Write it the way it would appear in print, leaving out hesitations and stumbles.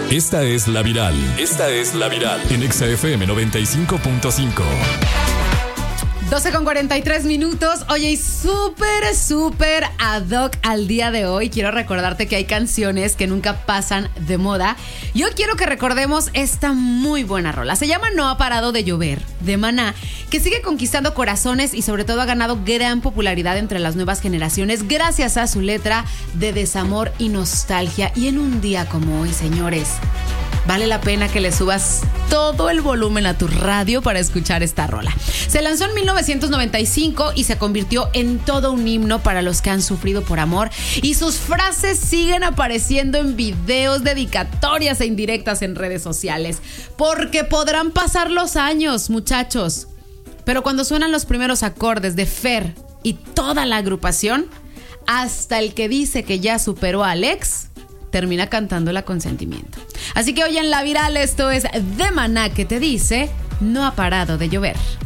Esta es La Viral. En Exa FM 95.5. 12:43. Oye, y súper ad hoc al día de hoy. Quiero recordarte que hay canciones que nunca pasan de moda. Yo quiero que recordemos esta muy buena rola. Se llama No ha parado de llover, de Maná, que sigue conquistando corazones y sobre todo ha ganado gran popularidad entre las nuevas generaciones gracias a su letra de desamor y nostalgia. Y en un día como hoy, señores, vale la pena que le subas todo el volumen a tu radio para escuchar esta rola. Se lanzó en 1995 y se convirtió en todo un himno para los que han sufrido por amor, y sus frases siguen apareciendo en videos, dedicatorias e indirectas en redes sociales. Porque podrán pasar los años, muchachos, pero cuando suenan los primeros acordes de Fer y toda la agrupación, hasta el que dice que ya superó a Alex termina cantándola con sentimiento. Así que hoy en La Viral, esto es de Maná, que te dice: no ha parado de llover.